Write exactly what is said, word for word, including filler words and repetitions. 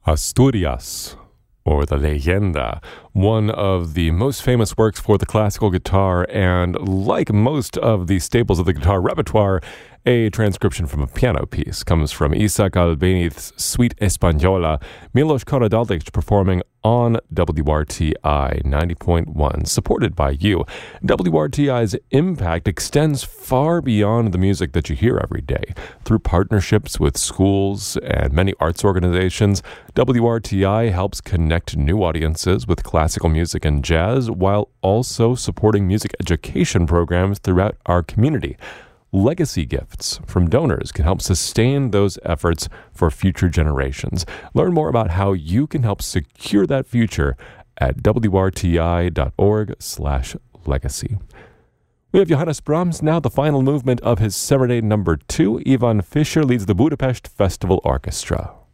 Asturias, or the Leyenda, one of the most famous works for the classical guitar, and like most of the staples of the guitar repertoire, a transcription from a piano piece, comes from Isaac Albéniz's Suite Española, Milos Karadzic performing on W R T I ninety point one, supported by you. W R T I's impact extends far beyond the music that you hear every day. Through partnerships with schools and many arts organizations, W R T I helps connect new audiences with classical music and jazz while also supporting music education programs throughout our community. Legacy gifts from donors can help sustain those efforts for future generations. Learn more about how you can help secure that future at W R T I dot org slash legacy. We have Johannes Brahms now, the final movement of his Serenade number two. Ivan Fischer leads the Budapest Festival Orchestra.